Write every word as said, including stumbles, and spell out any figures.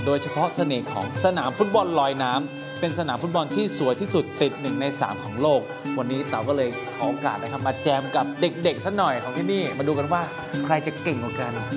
โดยเฉพาะเสน่ห์ของสนามฟุตบอลลอยน้ำเป็นสนามฟุตบอลที่สวยที่สุดติดหนึ่งในสามของโลกวันนี้เต๋าก็เลยขอโอกาสนะครับมาแจมกับเด็กๆสักหน่อยของที่นี่มาดูกันว่าใครจะเก่งกว่ากัน